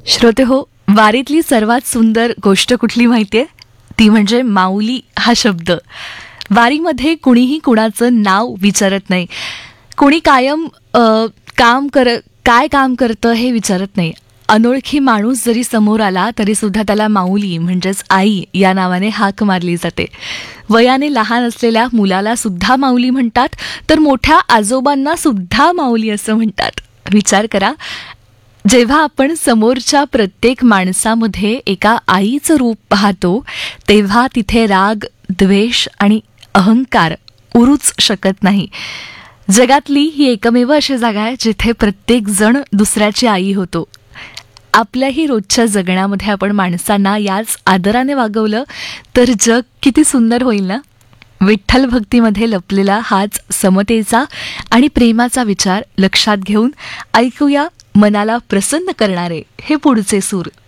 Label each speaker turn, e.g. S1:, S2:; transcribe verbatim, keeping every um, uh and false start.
S1: श्रोते हो, वारीतली सर्वात सुंदर गोष्ट कुठली माहितीये? ती म्हणजे माऊली हा शब्द. वारीमध्ये कुणीही कुणाचं नाव विचारत नाही. कुणी कायम अ, काम कर काय काम करतं हे विचारत नाही. अनोळखी माणूस जरी समोर आला तरी सुद्धा त्याला माऊली म्हणजेच आई या नावाने हाक मारली जाते. वयाने लहान असलेल्या मुलाला सुद्धा माऊली म्हणतात, तर मोठ्या आजोबांना सुद्धा माऊली असं म्हणतात. विचार करा, जेव्हा आपण समोरच्या प्रत्येक माणसामध्ये एका आईचं रूप पाहतो तेव्हा तिथे राग, द्वेष आणि अहंकार उरूच शकत नाही. जगातली ही एकमेव अशी जागा आहे जिथे प्रत्येक जण दुसऱ्याची आई होतो. आपल्याही रोजच्या जगण्यामध्ये आपण माणसांना याच आदराने वागवलं तर जग किती सुंदर होईल ना. विठ्ठल भक्तीमध्ये लपलेला हाच समतेचा आणि प्रेमाचा विचार लक्षात घेऊन ऐकूया मनाला प्रसन्न करणारे हे पुढचे सूर.